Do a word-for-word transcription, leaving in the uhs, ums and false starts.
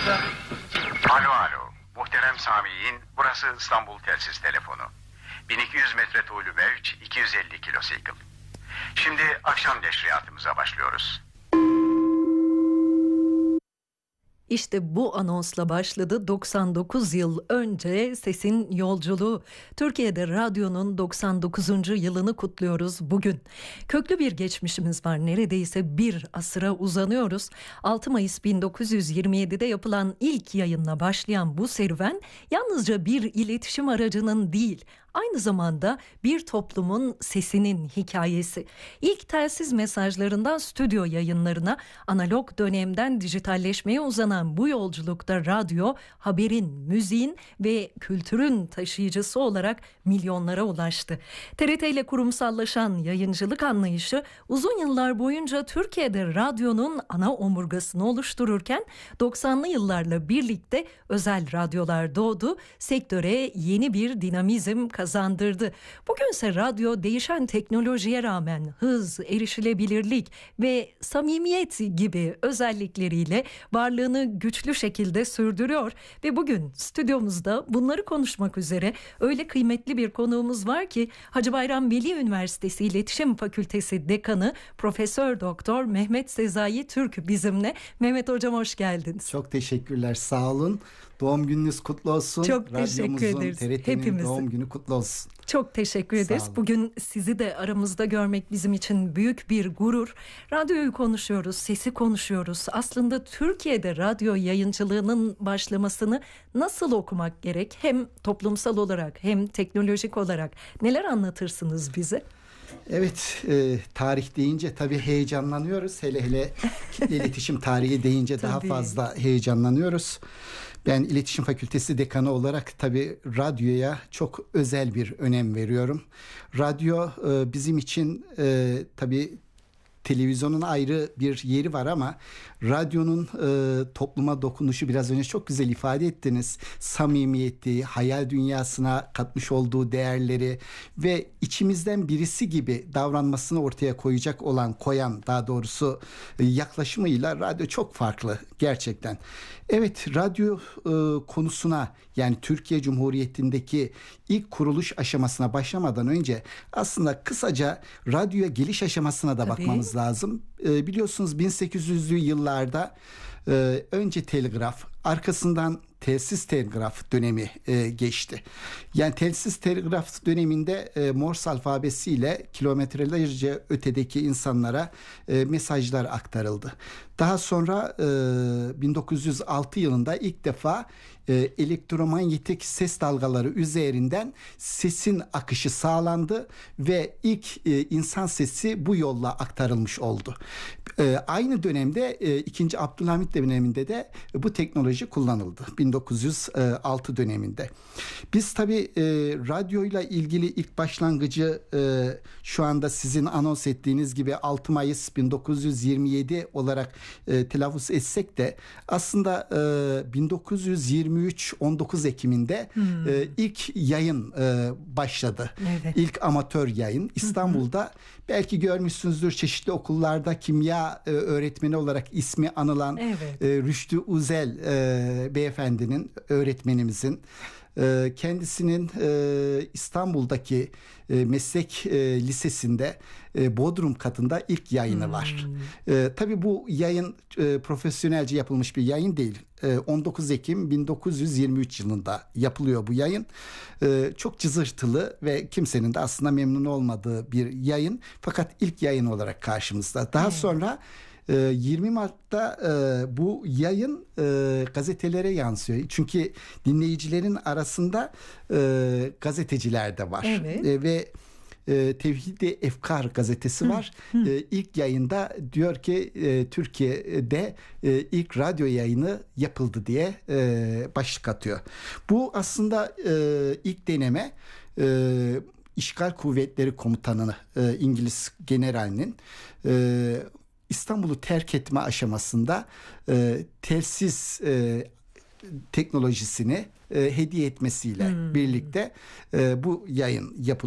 Alo alo. Muhterem Sami'in, burası İstanbul Telsiz Telefonu. bin iki yüz metre tuğlu mevç, iki yüz elli kilosikl. Şimdi akşam neşriyatımıza başlıyoruz. İşte bu anonsla başladı doksan dokuz yıl önce Ses'in yolculuğu. Türkiye'de radyonun doksan dokuzuncu yılını kutluyoruz bugün. Köklü bir geçmişimiz var. Neredeyse bir asıra uzanıyoruz. altı Mayıs bin dokuz yüz yirmi yedide yapılan ilk yayınla başlayan bu serüven yalnızca bir iletişim aracının değil, aynı zamanda bir toplumun sesinin hikayesi. İlk telsiz mesajlarından stüdyo yayınlarına, analog dönemden dijitalleşmeye uzanan bu yolculukta radyo, haberin, müziğin ve kültürün taşıyıcısı olarak milyonlara ulaştı. T R T ile kurumsallaşan yayıncılık anlayışı uzun yıllar boyunca Türkiye'de radyonun ana omurgasını oluştururken doksanlı yıllarla birlikte özel radyolar doğdu, sektöre yeni bir dinamizm kazandırdı. Bugünse radyo değişen teknolojiye rağmen hız, erişilebilirlik ve samimiyet gibi özellikleriyle varlığını güçlü şekilde sürdürüyor ve bugün stüdyomuzda bunları konuşmak üzere öyle kıymetli bir konuğumuz var ki Hacı Bayram Veli Üniversitesi İletişim Fakültesi Dekanı Profesör Doktor Mehmet Sezai Türk bizimle. Mehmet Hocam hoş geldiniz. Çok teşekkürler, sağ olun. Doğum gününüz kutlu olsun. Çok teşekkür ederiz. T R T'nin Hepimiz. doğum günü kutlu olsun. Çok teşekkür ederiz. Bugün sizi de aramızda görmek bizim için büyük bir gurur. Radyoyu konuşuyoruz, sesi konuşuyoruz. Aslında Türkiye'de radyo yayıncılığının başlamasını nasıl okumak gerek? Hem toplumsal olarak hem teknolojik olarak neler anlatırsınız bize? Evet, e, tarih deyince tabii heyecanlanıyoruz. Hele hele kitle iletişim tarihi deyince daha fazla heyecanlanıyoruz. Ben İletişim Fakültesi Dekanı olarak tabii radyoya çok özel bir önem veriyorum. Radyo e, bizim için e, tabii televizyonun ayrı bir yeri var ama radyonun e, topluma dokunuşu, biraz önce çok güzel ifade ettiniz. Samimiyeti, hayal dünyasına katmış olduğu değerleri ve içimizden birisi gibi davranmasını ortaya koyacak olan, koyan daha doğrusu e, yaklaşımıyla radyo çok farklı gerçekten. Evet, radyo e, konusuna, yani Türkiye Cumhuriyeti'ndeki ilk kuruluş aşamasına başlamadan önce aslında kısaca radyoya geliş aşamasına da Tabii. bakmamız lazım. E, biliyorsunuz bin sekiz yüzlü yıllarda e, önce telgraf, arkasından telsiz telgraf dönemi e, geçti. Yani telsiz telgraf döneminde e, Morse alfabesiyle kilometrelerce ötedeki insanlara e, mesajlar aktarıldı. Daha sonra e, bin dokuz yüz altı yılında ilk defa e, elektromanyetik ses dalgaları üzerinden sesin akışı sağlandı ve ilk e, insan sesi bu yolla aktarılmış oldu. E, aynı dönemde e, ikinci. Abdülhamit döneminde de e, bu teknoloji kullanıldı. bin dokuz yüz altı döneminde. Biz tabii e, radyoyla ilgili ilk başlangıcı e, şu anda sizin anons ettiğiniz gibi altı Mayıs bin dokuz yüz yirmi yedi olarak e, telaffuz etsek de aslında e, bin dokuz yüz yirmi üç on dokuz Ekim'inde hmm. e, ilk yayın e, başladı. Evet. İlk amatör yayın İstanbul'da. Hı hı. Belki görmüşsünüzdür, çeşitli okullarda kimya e, öğretmeni olarak ismi anılan evet. e, Rüştü Uzel e, beyefendinin, öğretmenimizin e, kendisinin e, İstanbul'daki e, meslek e, lisesinde e, Bodrum katında ilk yayını hmm. var. E, tabii bu yayın e, profesyonelce yapılmış bir yayın değil. E, on dokuz Ekim bin dokuz yüz yirmi üç yılında yapılıyor bu yayın. E, çok cızırtılı ve kimsenin de aslında memnun olmadığı bir yayın. Fakat ilk yayın olarak karşımızda. Daha hmm. sonra yirmi Mart'ta e, bu yayın e, gazetelere yansıyor. Çünkü dinleyicilerin arasında e, gazeteciler de var. Evet. E, ve e, Tevhid-i Efkar gazetesi var. Hı, hı. E, ilk yayında diyor ki e, Türkiye'de e, ilk radyo yayını yapıldı diye e, başlık atıyor. Bu aslında e, ilk deneme e, İşgal Kuvvetleri Komutanı e, İngiliz generalinin e, İstanbul'u terk etme aşamasında e, telsiz e, teknolojisini e, hediye etmesiyle hmm. birlikte e, bu yayın yapılıyor.